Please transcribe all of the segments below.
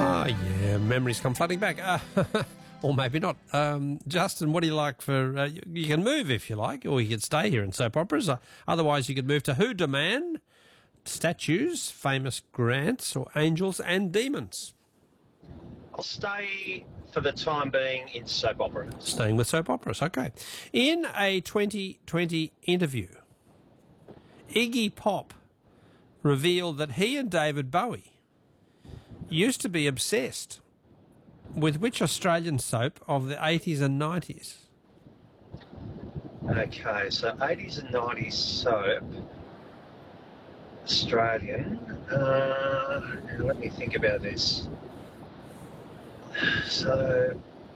Oh, yeah, memories come flooding back. Or maybe not. Justin, what do you like for... you can move if you like, or you could stay here in soap operas. Otherwise, you could move to Who Da Man, statues, famous grants, or angels and demons. I'll stay for the time being in soap operas. Staying with soap operas, okay. In a 2020 interview, Iggy Pop revealed that he and David Bowie used to be obsessed with which Australian soap of the 80s and 90s? Okay, so 80s and 90s soap, Australian. Now let me think about this. It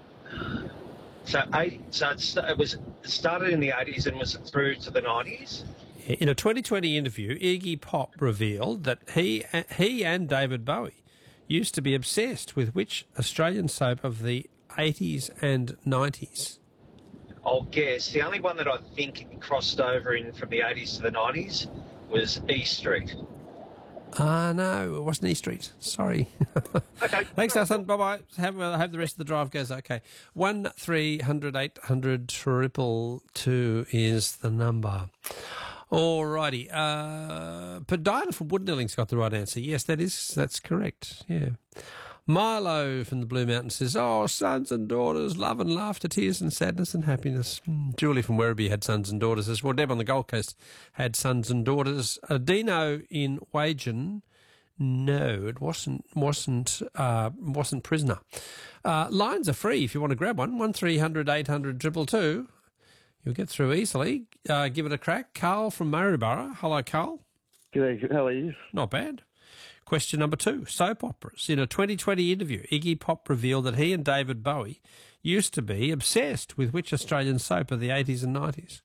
started in the 80s and was through to the 90s? In a 2020 interview, Iggy Pop revealed that he and David Bowie used to be obsessed with which Australian soap of the 80s and 90s? I'll guess. The only one that I think crossed over in from the 80s to the 90s was E Street. No, it wasn't E Street. Sorry. Okay. Thanks, Dustin. Bye-bye. Hope the rest of the drive goes okay. 1300 800 222 is the number. Alrighty. But Diana from Woodnelling's got the right answer. Yes, that's correct. Yeah. Milo from the Blue Mountains says, oh, sons and daughters, love and laughter, tears and sadness and happiness. Julie from Werribee had sons and daughters as well. Deb on the Gold Coast had sons and daughters. Dino in Wagen, no, it wasn't Prisoner. Lines are free if you want to grab one. 1300 800 222. You'll get through easily. Give it a crack. Carl from Maryborough. Hello, Carl. G'day, how are you? Not bad. Question number 2, soap operas. In a 2020 interview, Iggy Pop revealed that he and David Bowie used to be obsessed with which Australian soap of the 80s and 90s?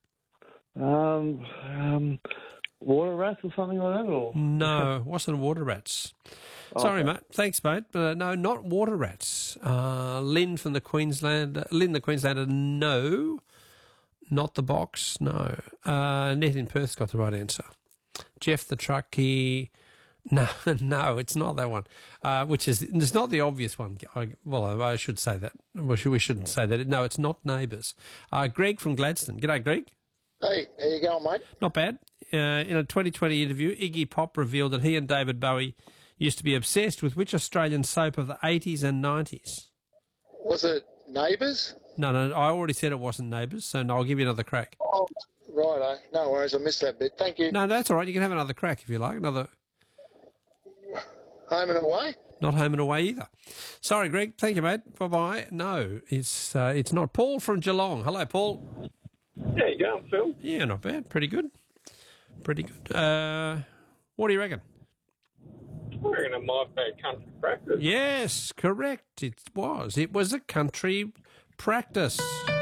Water Rats or something like that? Or? No, it wasn't Water Rats. Sorry, mate. Thanks, mate. No, not Water Rats. Lynn the Queenslander, no. Not The Box, no. Net in Perth's got the right answer. Jeff the Truckie... No, it's not that one. It's not the obvious one. I should say that. We shouldn't say that. No, it's not Neighbours. Greg from Gladstone. G'day, Greg. Hey, how you going, mate? Not bad. In a 2020 interview, Iggy Pop revealed that he and David Bowie used to be obsessed with which Australian soap of the 80s and 90s? Was it Neighbours? No, I already said it wasn't Neighbours, so I'll give you another crack. Oh, right. No worries, I missed that bit. Thank you. No, that's all right. You can have another crack if you like. Another... Home and Away? Not Home and Away either. Sorry, Greg. Thank you, mate. Bye-bye. No, it's not. Paul from Geelong. Hello, Paul. How you going, Phil? Yeah, not bad. Pretty good. What do you reckon? I reckon it might be a country practice. Yes, correct. It was. It was a country practice.